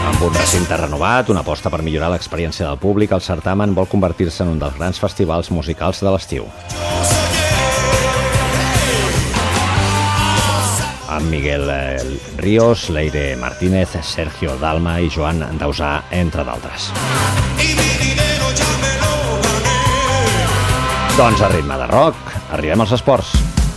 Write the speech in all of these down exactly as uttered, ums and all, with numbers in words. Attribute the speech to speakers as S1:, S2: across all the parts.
S1: Amb un recinte renovat, una aposta per millorar l'experiència del públic, el certamen vol convertir-se en un dels grans festivals musicals de l'estiu. Amb Miguel Ríos, Leire Martínez, Sergio Dalma i Joan Dausà, entre d'altres. Doncs a ritme de rock, arribem als esports.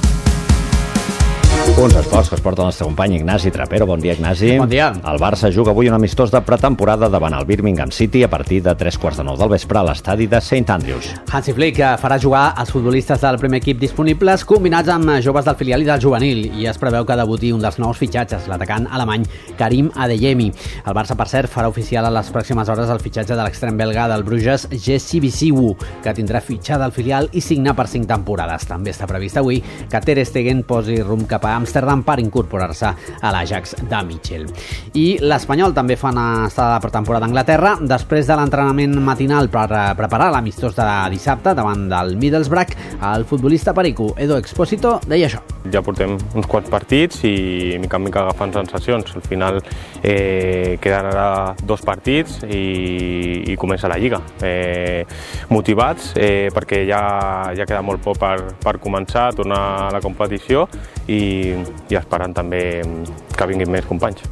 S1: Uns esports que es porta el nostre company Ignasi Trapero. Bon dia, Ignasi.
S2: Bon dia.
S1: El Barça juga avui un amistós de pretemporada davant el Birmingham City a partir de tres quarts de nou del vespre a l'estadi de Saint Andrews.
S2: Hansi Flick farà jugar els futbolistes del primer equip disponibles combinats amb joves del filial i del juvenil, i es preveu que debuti un dels nous fitxatges, l'atacant alemany Karim Adeyemi. El Barça, per cert, farà oficial a les pròximes hores el fitxatge de l'extrem belga del Bruges, Jesse Bisiwu, que tindrà fitxada al filial i signa per cinc temporades. També està previst avui que Ter Stegen posi rumb cap a Amsterdam per incorporar-se a l'Ajax de Mitchell. I l'Espanyol també fa una estada de pretemporada a Anglaterra després de l'entrenament matinal per preparar l'amistós de dissabte davant del Middlesbrough. El futbolista perico Edo Expósito deia això.
S3: Ja portem uns quants partits i mica en mica agafant sensacions. Al final eh, queden ara dos partits i, i comença la Lliga. Eh, motivats eh, perquè ja, ja queda molt poc per, per començar a tornar a la competició i, i esperant també que vinguin més companys.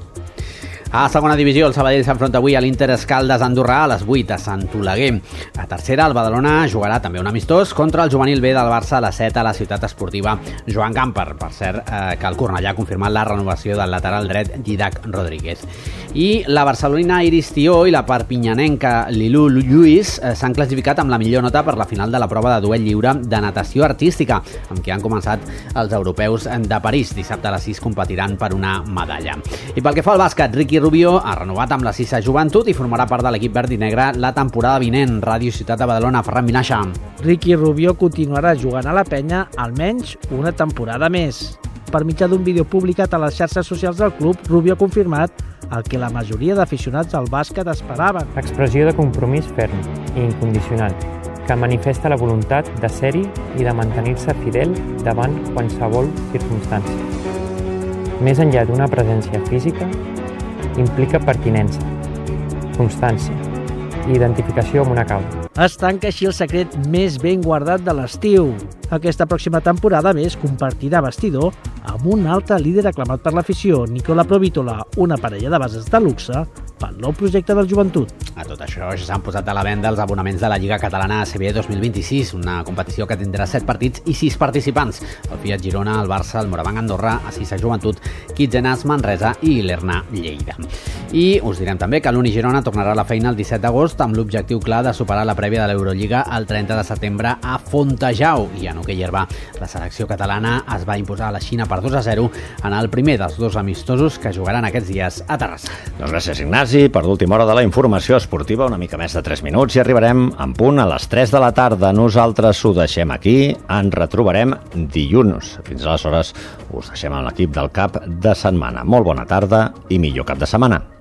S2: A segona divisió, el Sabadell s'enfronta avui a l'Inter Escaldes Andorrà a les vuit a Sant Oleguer. A tercera, el Badalona jugarà també un amistós contra el juvenil B del Barça a les set a la ciutat esportiva Joan Gamper. Per cert, eh, que el Cornellà ha confirmat la renovació del lateral dret Didac Rodríguez. I la barcelonina Iris Tió i la perpinyanenca Lilú Lluís eh, s'han classificat amb la millor nota per la final de la prova de duel lliure de natació artística, amb què han començat els europeus de París. Dissabte a les sis competiran per una medalla. I pel que fa al bàsquet, Ricky Rubio ha renovat amb la Sisa Joventut i formarà part de l'equip verd i negre la temporada vinent. Ràdio Ciutat de Badalona, Ferran Minaixa.
S4: Ricky Rubio continuarà jugant a la penya almenys una temporada més. Per mitjà d'un vídeo publicat a les xarxes socials del club, Rubio ha confirmat el que la majoria d'aficionats al bàsquet esperaven.
S5: Expressió de compromís ferm i incondicional, que manifesta la voluntat de ser-hi i de mantenir-se fidel davant qualsevol circumstància. Més enllà d'una presència física, implica pertinença, constància i identificació amb una causa.
S4: Es tanca així el secret més ben guardat de l'estiu. Aquesta pròxima temporada, més, compartirà vestidor amb un altre líder aclamat per l'afició, Nicola Provítola, una parella de bases de luxe pel nou projecte del Joventut.
S2: A tot això ja s'han posat a la venda els abonaments de la Lliga Catalana A C B dos mil vint-i-sis, una competició que tindrà set partits i sis participants: el Fiat Girona, el Barça, el Morabanc Andorra, Assisa Joventut, Kitzenas Manresa i l'Erna Lleida. I us direm també que l'Uni Girona tornarà a la feina el disset d'agost amb l'objectiu clar de superar la prèvia de l'Eurolliga el trenta de setembre a Fontejau. I en hoquei herba, la selecció catalana es va imposar a la Xina per dos a zero en el primer dels dos amistosos que jugaran aquests dies a Terrassa.
S1: Doncs gràcies, Ignasi, per l'última hora de la informació esportiva, una mica més de tres minuts, i arribarem en punt a les tres de la tarda. Nosaltres ho deixem aquí, ens retrobarem dilluns. Fins aleshores us deixem amb l'equip del cap de setmana. Molt bona tarda i millor cap de setmana.